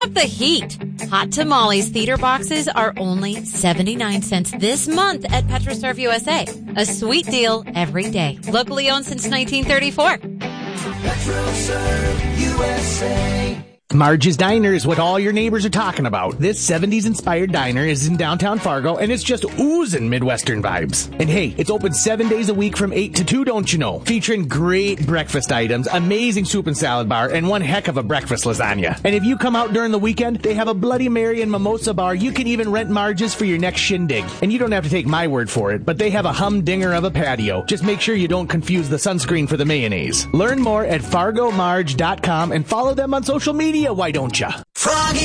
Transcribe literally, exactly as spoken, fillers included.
Up the heat. Hot Tamales theater boxes are only seventy-nine cents this month at PetroServe U S A. A sweet deal every day. Locally owned since nineteen thirty-four. PetroServe U S A. Marge's Diner is what all your neighbors are talking about. This seventies-inspired diner is in downtown Fargo, and it's just oozing Midwestern vibes. And hey, it's open seven days a week from eight to two, don't you know? Featuring great breakfast items, amazing soup and salad bar, and one heck of a breakfast lasagna. And if you come out during the weekend, they have a Bloody Mary and mimosa bar. You can even rent Marge's for your next shindig. And you don't have to take my word for it, but they have a humdinger of a patio. Just make sure you don't confuse the sunscreen for the mayonnaise. Learn more at fargo marge dot com and follow them on social media. Why don't ya? Froggy.